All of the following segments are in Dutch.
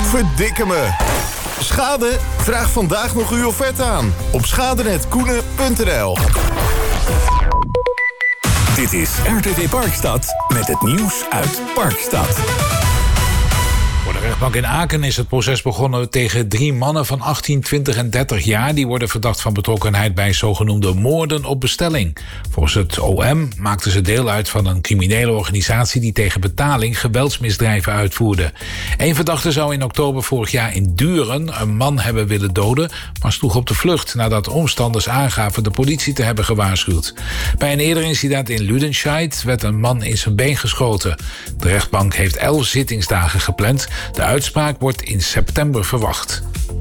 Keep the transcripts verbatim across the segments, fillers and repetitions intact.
Verdikke me. Schade? Vraag vandaag nog uw offerte aan op schadenet koenen punt n l. Dit is R T V Parkstad met het nieuws uit Parkstad. Voor de rechtbank in Aken is het proces begonnen tegen drie mannen van achttien, twintig en dertig jaar. Die worden verdacht van betrokkenheid bij zogenoemde moorden op bestelling. Volgens het O M maakten ze deel uit van een criminele organisatie die tegen betaling geweldsmisdrijven uitvoerde. Eén verdachte zou in oktober vorig jaar in Duren een man hebben willen doden, maar sloeg op de vlucht nadat omstanders aangaven de politie te hebben gewaarschuwd. Bij een eerder incident in Ludenscheid werd een man in zijn been geschoten. De rechtbank heeft elf zittingsdagen gepland. De uitspraak wordt in september verwacht.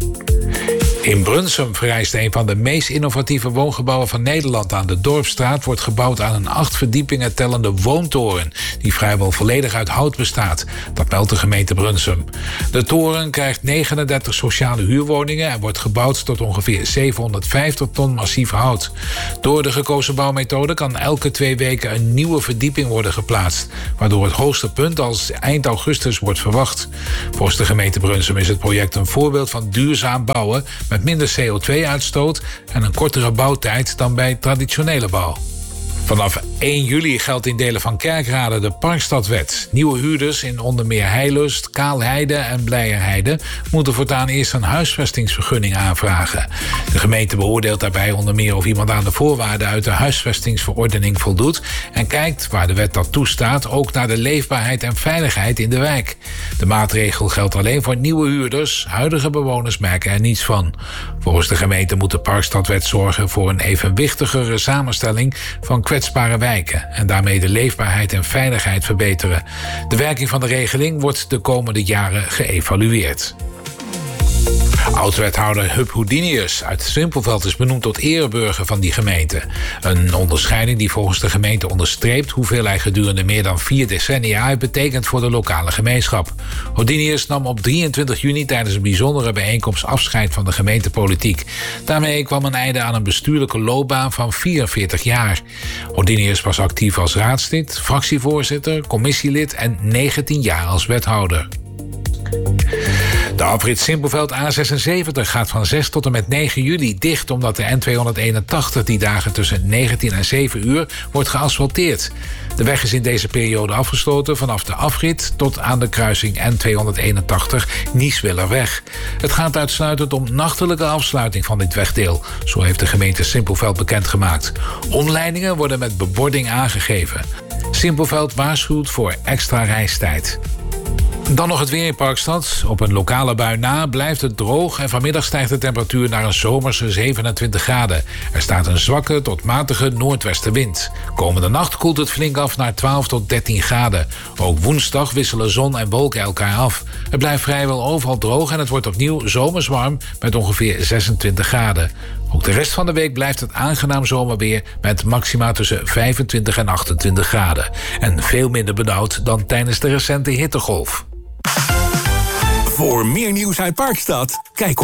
In Brunsum verrijst een van de meest innovatieve woongebouwen van Nederland. Aan de Dorpsstraat wordt gebouwd aan een acht verdiepingen tellende woontoren die vrijwel volledig uit hout bestaat. Dat meldt de gemeente Brunsum. De toren krijgt negenendertig sociale huurwoningen en wordt gebouwd tot ongeveer zevenhonderdvijftig ton massief hout. Door de gekozen bouwmethode kan elke twee weken een nieuwe verdieping worden geplaatst, waardoor het hoogste punt als eind augustus wordt verwacht. Volgens de gemeente Brunsum is het project een voorbeeld van duurzaam bouwen met minder C O twee uitstoot en een kortere bouwtijd dan bij traditionele bouw. Vanaf één juli geldt in delen van Kerkrade de Parkstadwet. Nieuwe huurders in onder meer Heilust, Kaalheide en Blijerheide moeten voortaan eerst een huisvestingsvergunning aanvragen. De gemeente beoordeelt daarbij onder meer of iemand aan de voorwaarden uit de huisvestingsverordening voldoet en kijkt, waar de wet dat toestaat, ook naar de leefbaarheid en veiligheid in de wijk. De maatregel geldt alleen voor nieuwe huurders. Huidige bewoners merken er niets van. Volgens de gemeente moet de Parkstadwet zorgen voor een evenwichtigere samenstelling van kwetsbare wijken en daarmee de leefbaarheid en veiligheid verbeteren. De werking van de regeling wordt de komende jaren geëvalueerd. Oud-wethouder Huub Houdinius uit Simpelveld is benoemd tot ereburger van die gemeente. Een onderscheiding die volgens de gemeente onderstreept hoeveel hij gedurende meer dan vier decennia heeft betekend voor de lokale gemeenschap. Houdinius nam op drieëntwintig juni tijdens een bijzondere bijeenkomst afscheid van de gemeentepolitiek. Daarmee kwam een einde aan een bestuurlijke loopbaan van vierenveertig jaar. Houdinius was actief als raadslid, fractievoorzitter, commissielid en negentien jaar als wethouder. De afrit Simpelveld A zesenzeventig gaat van zes tot en met negen juli dicht omdat de N tweehonderdeenentachtig die dagen tussen negentien en zeven uur wordt geasfalteerd. De weg is in deze periode afgesloten vanaf de afrit tot aan de kruising N tweehonderdeenentachtig Nieswillerweg. Het gaat uitsluitend om nachtelijke afsluiting van dit wegdeel. Zo heeft de gemeente Simpelveld bekendgemaakt. Omleidingen worden met bebording aangegeven. Simpelveld waarschuwt voor extra reistijd. Dan nog het weer in Parkstad. Op een lokale bui na blijft het droog en vanmiddag stijgt de temperatuur naar een zomerse zevenentwintig graden. Er staat een zwakke tot matige noordwestenwind. Komende nacht koelt het flink af naar twaalf tot dertien graden. Ook woensdag wisselen zon en wolken elkaar af. Het blijft vrijwel overal droog en het wordt opnieuw zomers warm met ongeveer zesentwintig graden. Ook de rest van de week blijft het aangenaam zomerweer met maxima tussen vijfentwintig en achtentwintig graden. En veel minder benauwd dan tijdens de recente hittegolf. Voor meer nieuws uit Parkstad, kijk op